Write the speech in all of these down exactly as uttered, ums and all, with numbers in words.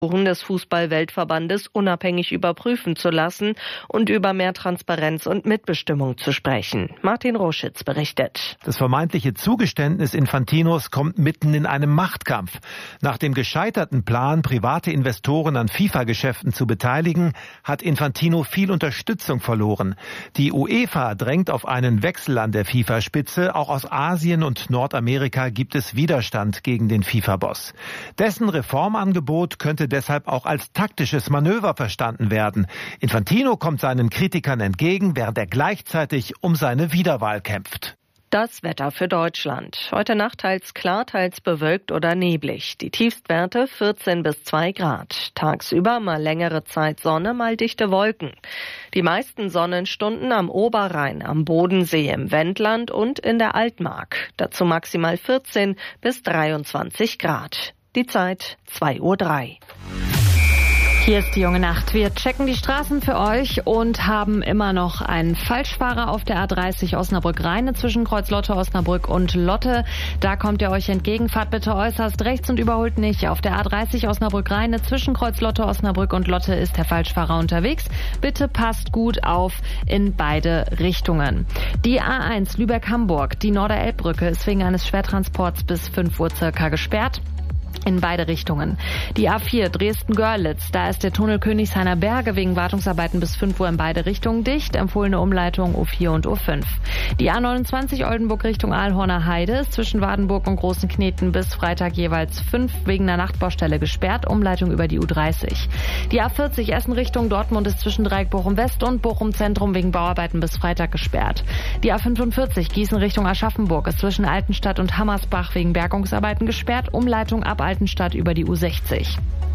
des Fußball-Weltverbandes unabhängig überprüfen zu lassen und über mehr Transparenz und Mitbestimmung zu sprechen. Martin Roschitz berichtet. Das vermeintliche Zugeständnis Infantinos kommt mitten in einem Machtkampf. Nach dem gescheiterten Plan, private Investoren an FIFA-Geschäften zu beteiligen, hat Infantino viel Unterstützung verloren. Die UEFA drängt auf einen Wechsel an der FIFA-Spitze. Auch aus Asien und Nordamerika gibt es Widerstand gegen den FIFA-Boss. Dessen Reformangebot könnte deshalb auch als taktisches Manöver verstanden werden. Infantino kommt seinen Kritikern entgegen, während er gleichzeitig um seine Wiederwahl kämpft. Das Wetter für Deutschland. Heute Nacht teils klar, teils bewölkt oder neblig. Die Tiefstwerte vierzehn bis zwei Grad. Tagsüber mal längere Zeit Sonne, mal dichte Wolken. Die meisten Sonnenstunden am Oberrhein, am Bodensee, im Wendland und in der Altmark. Dazu maximal vierzehn bis dreiundzwanzig Grad. Die Zeit zwei Uhr drei. Hier ist die junge Nacht. Wir checken die Straßen für euch und haben immer noch einen Falschfahrer auf der A dreißig Osnabrück-Rheine zwischen Kreuz-Lotte, Osnabrück und Lotte. Da kommt ihr euch entgegen. Fahrt bitte äußerst rechts und überholt nicht. Auf der A dreißig Osnabrück-Rheine zwischen Kreuz-Lotte, Osnabrück und Lotte ist der Falschfahrer unterwegs. Bitte passt gut auf in beide Richtungen. Die A eins Lübeck-Hamburg, die Norderelbbrücke, ist wegen eines Schwertransports bis fünf Uhr circa gesperrt. In beide Richtungen. Die A vier Dresden-Görlitz, da ist der Tunnel Königshainer Berge wegen Wartungsarbeiten bis fünf Uhr in beide Richtungen dicht. Empfohlene Umleitung U vier und U fünf. Die A neunundzwanzig Oldenburg Richtung Aalhorner Heide ist zwischen Wadenburg und Großen Kneten bis Freitag jeweils fünf wegen einer Nachtbaustelle gesperrt. Umleitung über die U dreißig. Die A vierzig Essen Richtung Dortmund ist zwischen Dreieck Bochum West und Bochum Zentrum wegen Bauarbeiten bis Freitag gesperrt. Die A fünfundvierzig Gießen Richtung Aschaffenburg ist zwischen Altenstadt und Hammersbach wegen Bergungsarbeiten gesperrt. Umleitung ab Altenstadt über die U sechzig.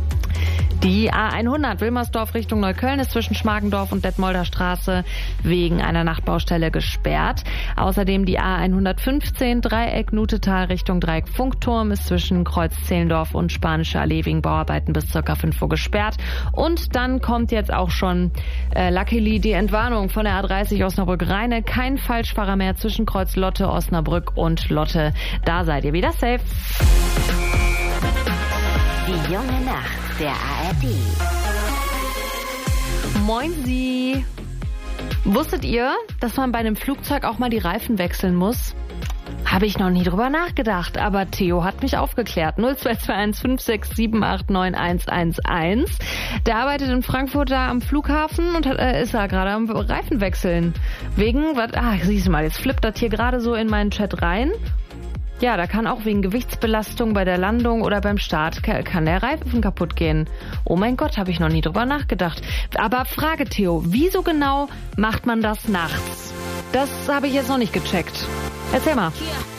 Die A hundert Wilmersdorf Richtung Neukölln ist zwischen Schmargendorf und Detmolder Straße wegen einer Nachtbaustelle gesperrt. Außerdem die A hundertfünfzehn Dreieck Nutetal Richtung Dreieck Funkturm ist zwischen Kreuz Zehlendorf und Spanische Allee wegen Bauarbeiten bis ca. fünf Uhr gesperrt. Und dann kommt jetzt auch schon äh, luckily die Entwarnung von der A dreißig Osnabrück-Rheine. Kein Falschfahrer mehr zwischen Kreuz Lotte, Osnabrück und Lotte. Da seid ihr wieder safe. Die junge Nacht der A R D. Moin Sie. Wusstet ihr, dass man bei einem Flugzeug auch mal die Reifen wechseln muss? Habe ich noch nie drüber nachgedacht, aber Theo hat mich aufgeklärt. null zwei zwei eins fünf sechs sieben acht neun eins eins eins. Der arbeitet in Frankfurt da am Flughafen und hat, äh, ist da gerade am Reifen wechseln. Wegen, was, ah, siehst du mal, jetzt flippt das hier gerade so in meinen Chat rein. Ja, da kann auch wegen Gewichtsbelastung bei der Landung oder beim Start kann der Reifen kaputt gehen. Oh mein Gott, habe ich noch nie drüber nachgedacht. Aber Frage, Theo, wieso genau macht man das nachts? Das habe ich jetzt noch nicht gecheckt. Erzähl mal. Hier.